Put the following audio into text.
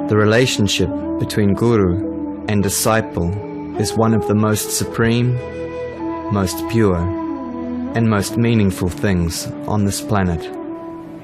The relationship between Guru and disciple is one of the most supreme, most pure, and most meaningful things on this planet.